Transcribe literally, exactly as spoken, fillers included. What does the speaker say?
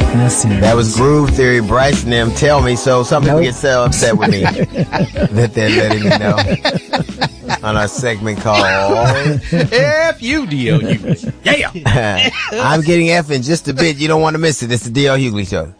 Merci. That was Groove Theory. Bryce and them tell me so. Some people nope. get so upset with me that they're letting me know on our segment called F U D L Hughley. Yeah. I'm getting F in just a bit. You don't want to miss it. It's the D L Hughley Show.